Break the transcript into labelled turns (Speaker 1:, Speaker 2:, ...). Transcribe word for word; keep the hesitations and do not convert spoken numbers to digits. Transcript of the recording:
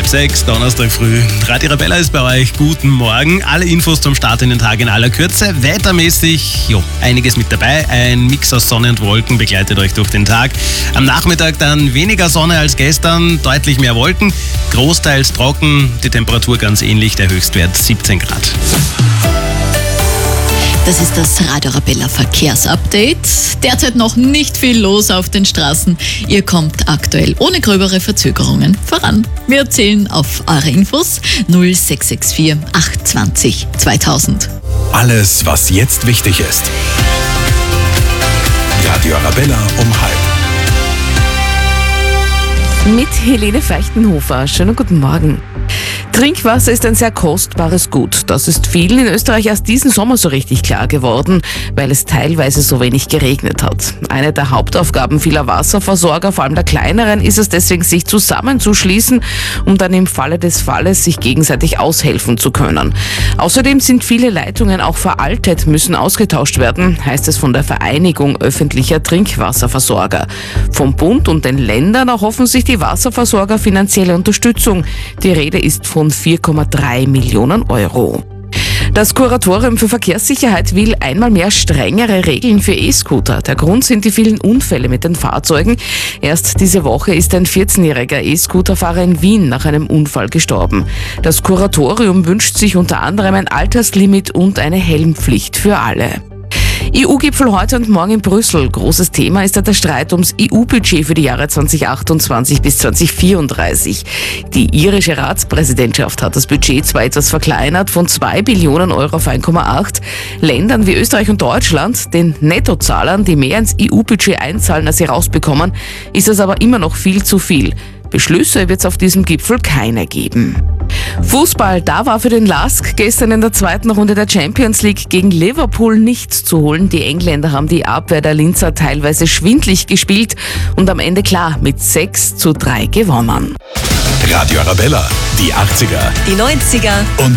Speaker 1: sechs, Donnerstag früh. Radio Arabella ist bei euch. Guten Morgen. Alle Infos zum Start in den Tag in aller Kürze. Wettermäßig, jo, einiges mit dabei. Ein Mix aus Sonne und Wolken begleitet euch durch den Tag. Am Nachmittag dann weniger Sonne als gestern, deutlich mehr Wolken. Großteils trocken, die Temperatur ganz ähnlich, der Höchstwert siebzehn Grad.
Speaker 2: Das ist das Radio Arabella Verkehrsupdate. Derzeit noch nicht viel los auf den Straßen. Ihr kommt aktuell ohne gröbere Verzögerungen voran. Wir erzählen auf eure Infos null sechs sechs vier acht zwei null zweitausend.
Speaker 3: Alles, was jetzt wichtig ist. Radio Arabella um halb.
Speaker 4: Mit Helene Feichtenhofer. Schönen guten Morgen. Trinkwasser ist ein sehr kostbares Gut. Das ist vielen in Österreich erst diesen Sommer so richtig klar geworden, weil es teilweise so wenig geregnet hat. Eine der Hauptaufgaben vieler Wasserversorger, vor allem der kleineren, ist es deswegen, sich zusammenzuschließen, um dann im Falle des Falles sich gegenseitig aushelfen zu können. Außerdem sind viele Leitungen auch veraltet, müssen ausgetauscht werden, heißt es von der Vereinigung öffentlicher Trinkwasserversorger. Vom Bund und den Ländern erhoffen sich die Wasserversorger finanzielle Unterstützung. Die Rede ist von vier Komma drei Millionen Euro. Das Kuratorium für Verkehrssicherheit will einmal mehr strengere Regeln für E-Scooter. Der Grund sind die vielen Unfälle mit den Fahrzeugen. Erst diese Woche ist ein vierzehnjähriger E-Scooterfahrer in Wien nach einem Unfall gestorben. Das Kuratorium wünscht sich unter anderem ein Alterslimit und eine Helmpflicht für alle. E U-Gipfel heute und morgen in Brüssel. Großes Thema ist da der Streit ums E U-Budget für die Jahre zweitausendachtundzwanzig bis zweitausendvierunddreißig. Die irische Ratspräsidentschaft hat das Budget zwar etwas verkleinert, von zwei Billionen Euro auf eins Komma acht. Ländern wie Österreich und Deutschland, den Nettozahlern, die mehr ins E U-Budget einzahlen, als sie rausbekommen, ist es aber immer noch viel zu viel. Beschlüsse wird es auf diesem Gipfel keine geben. Fußball, da war für den Lask gestern in der zweiten Runde der Champions League gegen Liverpool nichts zu holen. Die Engländer haben die Abwehr der Linzer teilweise schwindlig gespielt und am Ende klar mit sechs zu drei gewonnen.
Speaker 3: Radio Arabella, die achtziger,
Speaker 2: Die neunziger
Speaker 3: und